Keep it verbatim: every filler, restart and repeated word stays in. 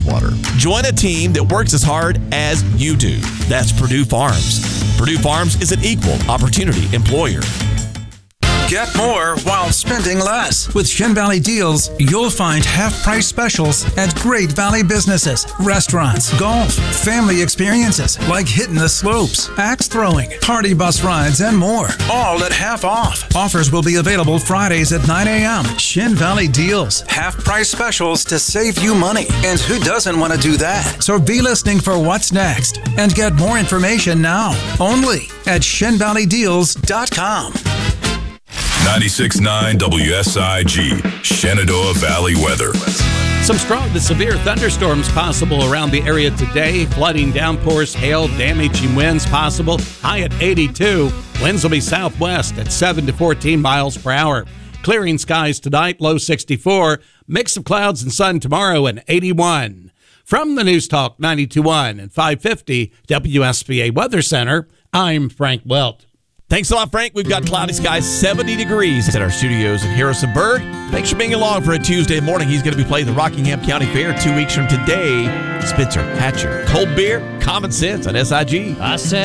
water. Join a team that works as hard as you do. That's Purdue Farms. Purdue Farms is an equal opportunity employer. Get more while spending less. With Shin Valley Deals, you'll find half-price specials at great Valley businesses, restaurants, golf, family experiences like hitting the slopes, axe throwing, party bus rides, and more. All at half off. Offers will be available Fridays at nine a.m. Shin Valley Deals. Half-price specials to save you money. And who doesn't want to do that? So be listening for what's next and get more information now. Only at shin valley deals dot com. ninety-six point nine W S I G, Shenandoah Valley weather. Some strong to severe thunderstorms possible around the area today. Flooding, downpours, hail, damaging winds possible. High at eighty-two. Winds will be southwest at seven to fourteen miles per hour. Clearing skies tonight, low sixty-four. Mix of clouds and sun tomorrow and eighty-one. From the News Talk ninety-two point one and five fifty W S B A Weather Center, I'm Frank Welt. Thanks a lot, Frank. We've got cloudy skies, seventy degrees at our studios in Harrisonburg. Thanks for being along for a Tuesday morning. He's going to be playing the Rockingham County Fair two weeks from today. Spencer Hatcher, cold beer, common sense on S I G. I said